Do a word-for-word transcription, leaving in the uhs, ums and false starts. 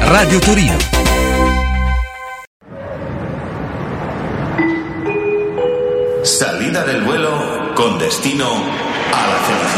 Radio Torino. Salida del vuelo con destino a la felicidad.